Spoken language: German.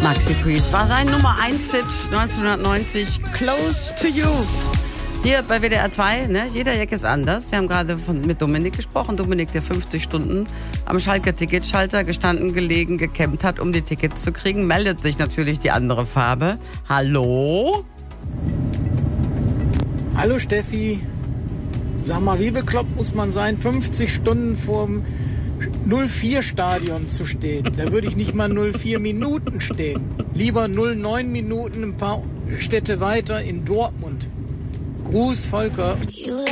Maxi Priest war sein Nummer 1 Hit 1990, Close to You. Hier bei WDR 2, ne? Jeder Jack ist anders. Wir haben gerade mit Dominik gesprochen. Dominik, der 50 Stunden am Schalke-Ticketschalter gestanden, gelegen, gekämpft hat, um die Tickets zu kriegen. Meldet sich natürlich die andere Farbe. Hallo? Hallo Steffi. Sag mal, wie bekloppt muss man sein, 50 Stunden vorm 04-Stadion zu stehen? Da würde ich nicht mal 04 Minuten stehen. Lieber 09 Minuten ein paar Städte weiter in Dortmund. Gruß, Volker.